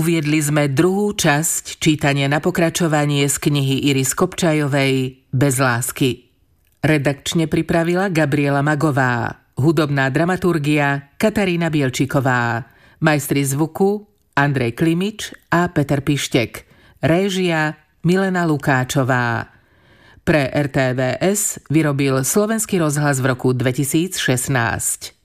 Uviedli sme druhú časť čítania na pokračovanie z knihy Iris Kopčajovej Bez lásky. Redakčne pripravila Gabriela Magová, hudobná dramaturgia Katarína Bielčiková, majstri zvuku Andrej Klimič a Peter Pištek, réžia Milena Lukáčová. Pre RTVS vyrobil Slovenský rozhlas v roku 2016.